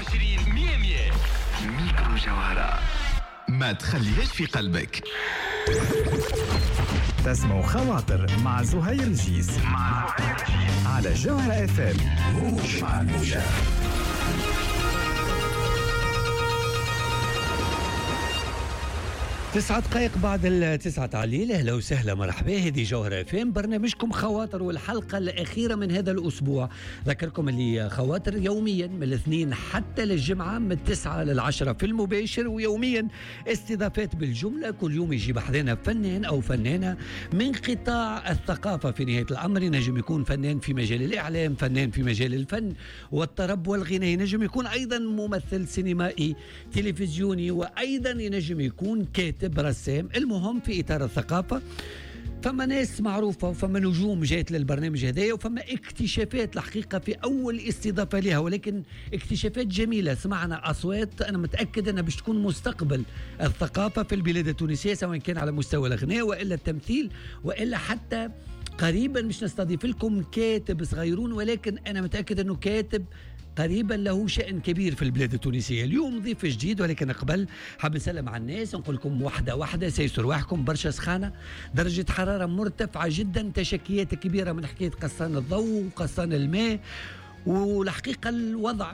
24 100. ميكرو جوهرة، ما تخليهاش في قلبك. تسمع خواطر مع زهير الجيز على جوهرة اف ام. موج مع الموجة. 9 دقائق بعد 9 تعليل. اهلا وسهلا مرحبا. هذه جوهرة FM، برنامجكم خواطر والحلقة الأخيرة من هذا الأسبوع. ذكركم اللي خواطر يوميا من الاثنين حتى للجمعة من 9 ل10 في المباشر، ويوميا استضافات بالجملة. كل يوم يجي بحضنا فنان أو فنانة من قطاع الثقافة. في نهاية الأمر ينجم يكون فنان في مجال الإعلام، فنان في مجال الفن والطرب والغناء، ينجم يكون أيضا ممثل سينمائي تلفزيوني، وأيضا ينجم يكون كاتب رسام. المهم في إطار الثقافة فما ناس معروفة وفما نجوم جات للبرنامج هذايا، وفما اكتشافات الحقيقة في أول استضافة لها، ولكن اكتشافات جميلة. سمعنا أصوات أنا متأكد أنها باش تكون مستقبل الثقافة في البلاد التونسية، سواء كان على مستوى الغناء وإلا التمثيل وإلا حتى قريبا مش نستضيف لكم كاتب صغيرون، ولكن أنا متأكد أنه كاتب قريبا له شأن كبير في البلاد التونسية. اليوم ضيف جديد، ولكن قبل حاب نسلم على الناس ونقول لكم واحدة سيسر رواحكم. برشا سخانة، درجة حرارة مرتفعة جدا، تشكيات كبيرة من حكاية قصان الضوء وقصان الماء. والحقيقة الوضع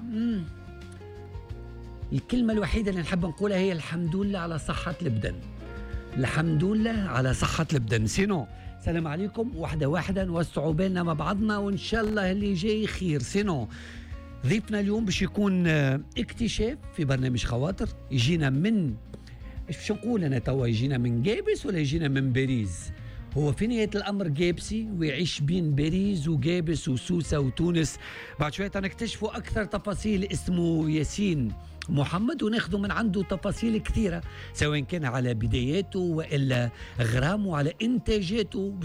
الكلمة الوحيدة اللي نحب نقولها هي الحمد لله على صحة البدن. الحمد لله على صحة البدن. سينو سلام عليكم واحدة نوسعوا بالنا مع بعضنا، وإن شاء الله اللي جاي خير. سينو ضيفنا اليوم باش يكون اكتشاف في برنامج خواطر. يجينا من باش نقول انا توا، يجينا من جابس ولا يجينا من باريس؟ هو في نهاية الأمر جابسي ويعيش بين باريس وجابس وسوسة وتونس. بعد شوية نكتشفوا أكثر تفاصيل. اسمه ياسين محمد، وناخذوا من عنده تفاصيل كثيرة، سواء كان على بداياته وإلا غرامه على إنتاجاته.